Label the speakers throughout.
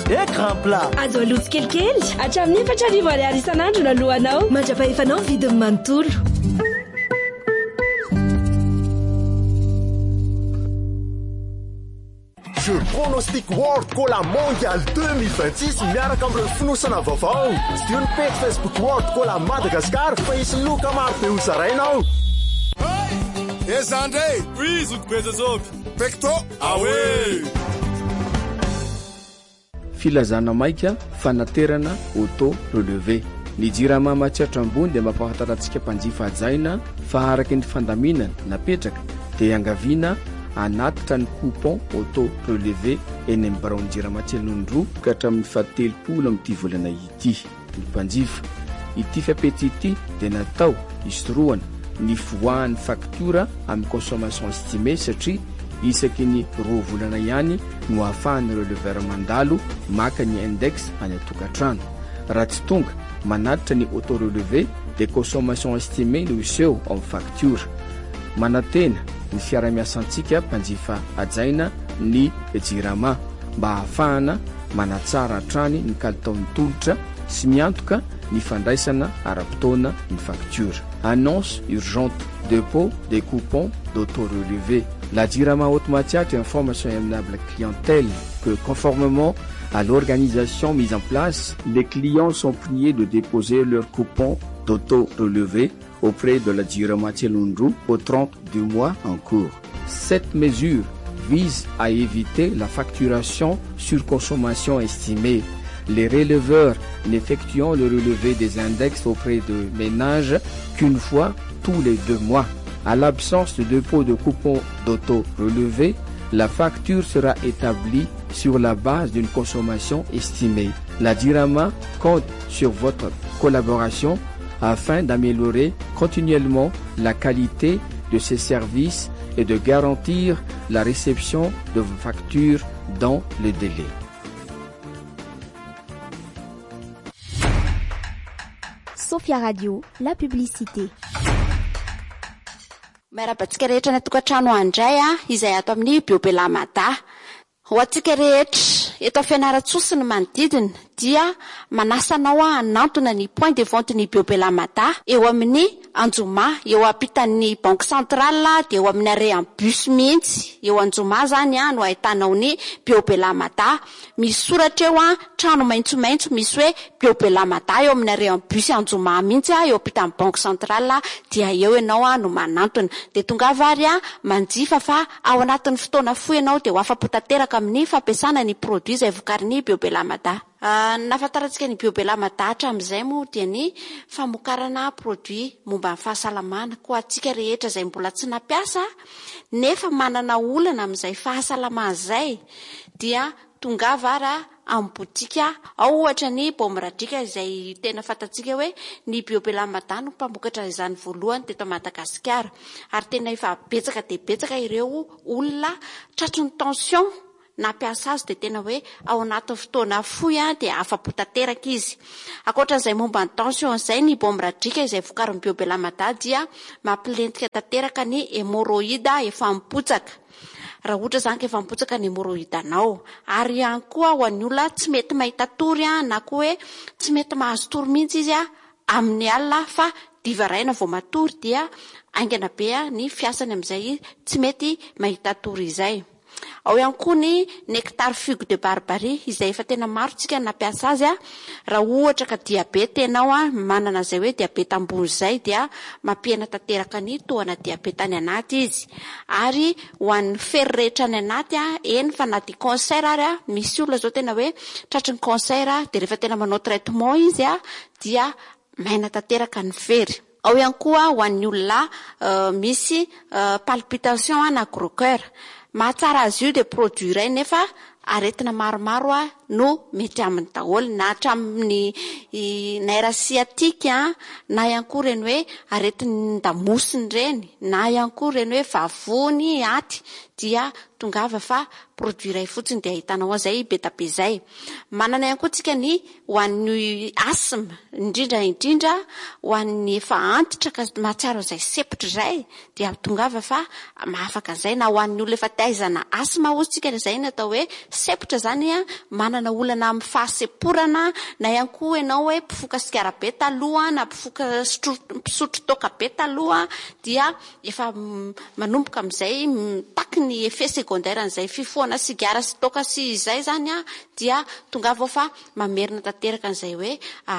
Speaker 1: écran plat.
Speaker 2: Azo aloto kelikely hatramin'ny 4,000 ariary isan'andro no alohanao. Mandrapahefanao vidiny manontolo.
Speaker 3: Jeu pronostic World Cola Mondial 2026 miaraka amin'ireo finosana vaovao. Zio ny page Facebook World Cola Madagascar fa isy loka maro be hozarainao.
Speaker 4: Ezandre wizo kubeza zopi pekto awe
Speaker 5: filazana maika fanaterana auto relevé. Ny jirama matsiatra ambony dia mampahafantarantsika mpanjifa hajaina fa araka ny fandaminana napetraka dia angaviana anatitra ny coupon auto relevé eny amin'ny barao jirama tselonondroa ka hatramin'ny 7 amin'ity volana ity. Ny mpanjifa ity fiapetsy ity dia natao isoroana ny voahan'ny facture amin'ny consommation estimée satria isaky ny 2 volana ihany no ahafahan'ny releveur mandalo maka ny index any atokantrano. Raha tsy tonga manatitra ny auto relevé de consommation estimée no iseho amin'ny facture. Manatena ny fiara-miasantsika mpanjifa hajaina ny jirama mba ahafahana manatsara hatrany ny kalitaon'ny tolotra sy miantoka ny fandraisana ara-potoana ny facture. Annonce urgente, dépôt des coupons d'auto-relevé. La Jirama Haute-Mathiat informe son aimable clientèle que conformément à l'organisation mise en place, les clients sont priés de déposer leurs coupons d'auto-relevé auprès de la Jirama Tselundru au 30 du mois en cours. Cette mesure vise à éviter la facturation sur consommation estimée. Les releveurs n'effectuant le relevé des index auprès de ménages qu'une fois tous les 2 mois. À l'absence de dépôt de coupons d'auto-relevé, la facture sera établie sur la base d'une consommation estimée. La Jirama compte sur votre collaboration afin d'améliorer continuellement la qualité de ses services et de garantir la réception de vos factures dans les délais.
Speaker 6: Sophia Radio, la publicité.
Speaker 7: Merabatsika rehetra ny tokantrano andray izay ato amin'ny Biobelamada. Ho atsika rehetra eto fianaratsosy ny manodidina dia manasanao hanantona ny point de vente ny Biobelamada eo amin'ny Anjoma, eo ampitan'ny Banque Centrale dia eo amin'ny arrean bus mihitsy. Eo Anjoma zany no ahitanao ny Biobelamada. Misy soratra eo trano maitsomaitso misy hoe Biobelamada eo amin'ny arrean bus Anjoma mihitsy eo ampitan'ny Banque Centrale dia eo ianao no manantona. De tonga vary manjifa fa ao anatin'ny fotoana fohy ianao dia ho afapo tanteraka amin'ny fampiasana ny produit izay vokarin'ny Biobelamada. Nafantarantsika ny Biobelamada hatramin'izay moa dia ny famokarana produit momba ny fahasalamana. Ko atsika rehetra izay mbola tsy nampiasa nefa manana olana amin'izay fahasalamana izay dia tonga vara amin'ny botika ao ohatra ny Bomradrika izay tena fantatsika hoe ny Biobelamada no mpamokatra izany voalohany teto Madagasikara ary tena efa betsaka dia betsaka ireo olona tratron'ny tension nampiasa azy dia tena hoe ao anaty fotoana fohy dia afapo tanteraka izy. Ankoatran'izay momba ny tension izay ny Bomradrika izay vokarin'ny Biobelamada dia mampilentika tanteraka ny hémorroïde efa mipotsaka. Raha ohatra zany efa mipotsaka ny hémorroïde anao ary ihany koa ho an'ny olona tsy mety mahita tory na koa hoe tsy mety mahazo tory mihitsy izy amin'ny alina fa divaraina vao matory dia aingana be ny fiasany amin'izay tsy mety mahita tory izay. Ao ihany koa ny nectar figue de barbarie izay efa tena maro tsika nampiasa azy raha ohatra ka diabeta ianao manana izay hoe diabeta ambony izay dia mampihena tanteraka ny tohana diabeta any anaty izy. Ary ho an'ny fery rehetra any anaty eny fa na di cancer ary misy olona zao tena hoe tratrin'ny cancer dia rehefa tena manao traitement izy dia maina tanteraka ny fery. Ao ihany koa ho an'ny olona misy palpitation na gros cœur. Mahatsara azy io dia produit iray nefa aretina maromaro no mety amin'ny daholo na hatramin'ny nerf sciatique na ihany koa reny hoe aretin'ny damosiny reny na ihany koa reny hoe vavony aty dia tongava fa produit iray fotsiny dia ahitanao azay betabe zay. Manana ihany koa tsika ny ho an'ny asthme, indrindra ho an'ny efa antitra ka mahatsiaro izay sepotra izay dia tongava fa mahafaka izay, na ho an'ny olona efa taizana asthme ozy tsika izay natao hoe sepotra zany a, manana olana amin'ny fahaseporana, na ihany koa ianao hoe mpifoka sigara be taloha na mpifoka pisotro toaka be taloha dia efa manomboka amin'izay taky ny effet secondaire an'izay fifohana sigara sy toaka sy izay zany a, dia tongava fa mamerina tanteraka an'izay hoe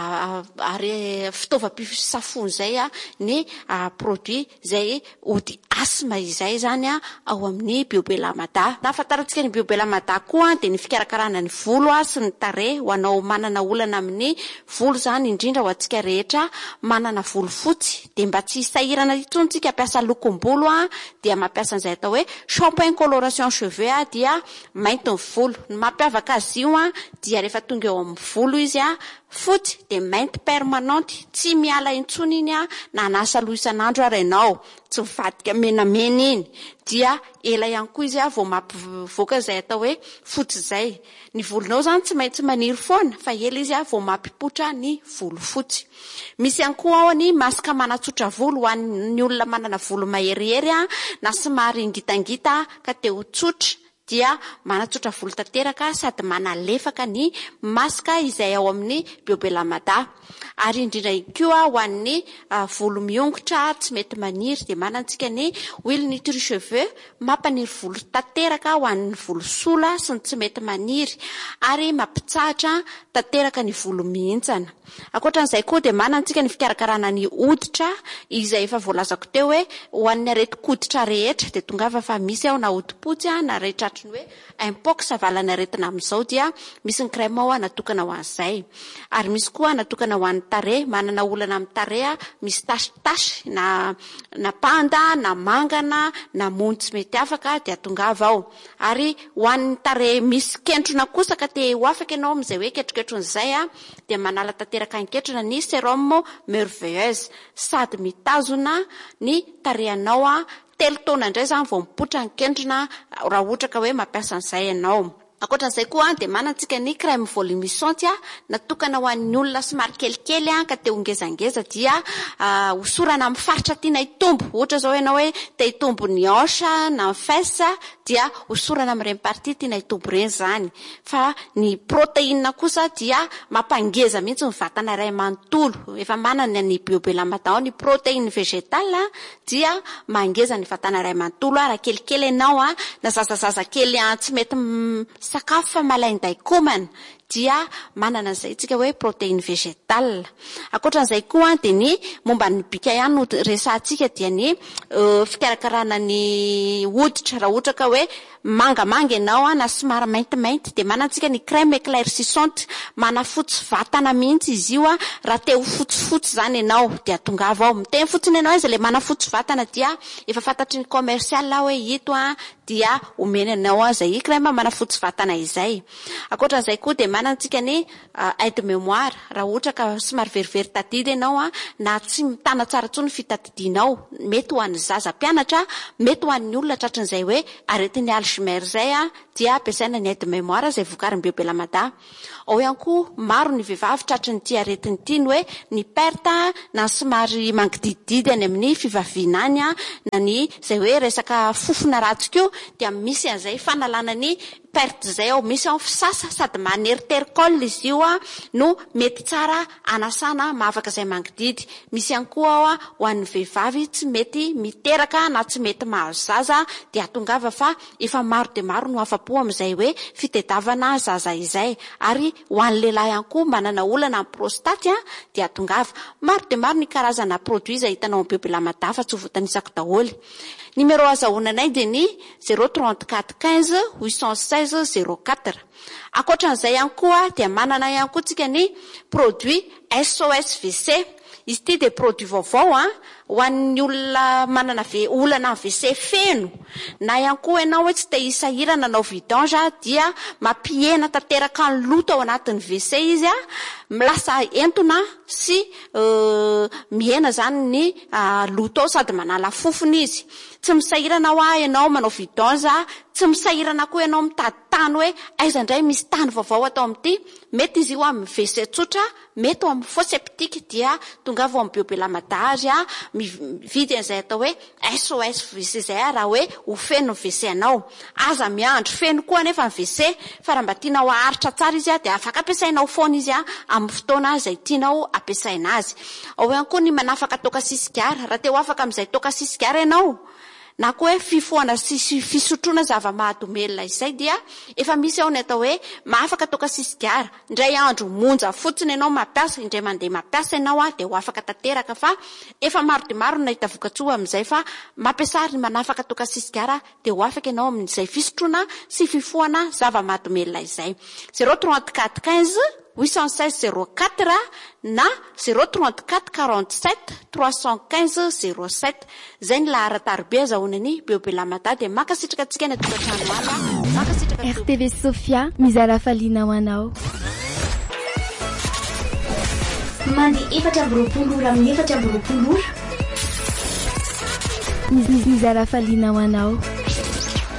Speaker 7: ary fitaovam-pisafony zay a ny produit zay ody asthme izay zany a ao amin'ny Biobelamada. Nafantarantsika ny Biobelamada koa dia ny fikarakarana ny volo sy ny tarehy ho anao manana olana amin'ny volo zany, indrindra ho antsika rehetra manana volo fotsy dia mba tsy sahirana intsony tsika ampiasa lokom-bolo dia mampiasa an'izay atao hoe shampoing coloration cheveux dia mainty ny volo. Ny mampiavaka azy io dia rehefa tonga eo amin'ny volo izy fotsy dia mainty permanente, tsy miala intsony iny na anasa loha isan'andro ary ianao, tsy mivadika menamena iny, dia ela ihany koa izy vao mampivoaka izay atao hoe fotsy izay. Ny volonao zany tsy maintsy maniry foana fa ela izy vao mampipotra ny volo fotsy. Misy ihany koa ao ny masaka manatsotra volo ho an'ny olona manana volo maherihery na somary ngitangita ka te ho tsotra, dia manatsotra volo tanteraka sady manalefaka ny masaka izay ao amin'ny Biobelamada. Ary indrindra koa ho an'ny volo miongotra tsy mety maniry dia manantsika ny huile nutri cheveux, mampaniry volo tanteraka ho an'ny volo sola sy ny tsy mety maniry ary mampitsahatra tanteraka ny volo mihintsana. Ankoatran'izay koa dia manantsika ny fikarakarana ny hoditra izay efa voalazako teo hoe ho an'ny areti-koditra rehetra dia tongava fa misy ao na hodipotsy na rehetratriny hoe impox avalana aretina amin'izao dia misy ny crème ao natokana ho an'izay. Ary misy koa natokana ho an'ny tarehy, manana olana amin'ny tarehy misy tasy na panda na mangana na mony tsy mety afaka dia tongava ao. Ary ho an'ny tarehy misy kentrona kosa ka te ho afaka ianao amin'izay hoe ketroketronyizay dia manala tanteraka anketrona ny sérum merveilleuse, sady mitazona ny tarehanao 3 taona indray zany vao mipotra ny kentrona raha ohatra ka hoe mampiasa an'izay ianao. Ankoatran'izay koa dia manantsika ny crème volumisante natokana ho an'ny olona somary kelikely ka te hongezangeza dia hosorana amin'ny faritra tiana hitombo. Ohatra zao ianao hoe te hitombo ny hanche na ny fesse dia hosorana amin'ireny partie tiana hitombo ireny zany. Fa ny protéine kosa dia mampangeza mihitsy ny vatana iray manontolo. Efa manana ny Biobelamada ny protéine végétale dia mangeza ny vatana iray manontolo raha kelikely ianao na zazazaza kely tsy mety sakafo fa malainy daikomana dia manana an'izay tsika hoe protéine végétale. Ankoatran'izay koa dia ny momba ny bika ihany no resahantsika dia ny fikarakarana ny hoditra raha ohatra ka hoe mangamanga ianao na somary maintimainty dia manantsika ny crème éclaircissante, manafotsy vatana mihitsy izy io raha te ho fotsifotsy zany ianao dia tongava ao. Miteny fotsiny ianao izy le manafotsy vatana dia efa fantatry ny commercial hoe ito dia omena ianao izay crème manafotsy vatana izay. Ankoatran'izay koa dia manantsika ny aide mémoire raha ohatra ka somary verivery tadidy ianao na tsy mitana tsara intsony fitadidianao, mety ho an'ny zaza mpianatra, mety ho an'ny olona tratran'izay hoe aretin'ny Alzheimer zay dia ampiasaina ny aide mémoire izay vokarin'ny Biobelamada. Ao ihany koa maro ny vehivavy tratran'ny ity aretiny ity ny hoe ny perte na somary mangidididy any amin'ny fivaviana any na ny izay hoe resaka fofona ratsy koa dia misy an'izay fanalana ny perte zay ao. Misy ao fisasa sady maneritericole izy io no mety tsara anasana mahavaka izay mangididy. Misy ihany koa ao ho an'ny vehivavy tsy mety miteraka na tsy mety mahazo zaza dia tongava fa efa maro dia maro no afa-po amin'izay hoe fitediavana zaza izay. Ary ho an'ny lehilahy ihany koa manana olana amin'ny prostate dia tongava. Maro dia maro ny karazana produit izay hitanao amin'ny Biobelamada fa tsy ho voatanisako daholo. Numéro azahoananay dia ny 034 15 816 04. Ankoatran'izay ihany koa dia manana ihany koa tsika ny produit SOS WC. Izy ity dia produit vaovao ho an'ny olona manana olana WC feno na ihany koa ianao hoe tsy te hisahirana nanao vidange dia mampihena tanteraka ny loto ao anatin'ny WC izy milasa entona sy mihena zany ny loto sady manala fofony izy. Tsy misahirana ho ianao manao vidange, tsy misahirana koa ianao mitady tany hoe aiza indray misy tany vaovao atao amin'ity. Mety izy io amin'ny WC tsotra, mety amin'ny fosse septique dia tonga vao amin'ny Biobe Lamadary mividy an'izay atao hoe SOS WC zay raha hoe ho feno WC anao. Aza miandro feno koa nefa ny WC fa raha mba tianao aharitra tsara izy dia afaka ampiasainao foana izy amin'ny fotoana izay tianao ampiasaina azy. Ao ihany koa ny manafaka toka sisigara, raha te ho afaka amin'izay toka sisigara ianao na koa hoe fifohana sy fisotroana zava-mahadomelina izay dia efa misy ao ny atao hoe mahafaka toka sisigara. Indray andro monja fotsiny ianao mampiasa, indray mandeha mampiasa ianao dia ho afaka tanteraka fa efa maro dia maro nahita vokatsoa amin'izay fa mampiasa ny manafaka toka sisigara dia ho afaka ianao amin'izay fisotroana sy fifohana zava-mahadomelina izay. 034 15 816 04 na 034 47 315 07. Zay ny laharatarbe zahonany Biobe Lamadary dia makasitraka antsika ny tokantrano ala.
Speaker 6: RTV Sofia mizara faliana ho anao.
Speaker 2: Mandi 4 ora amin'ny 4 ora.
Speaker 6: Mizara faliana ho anao.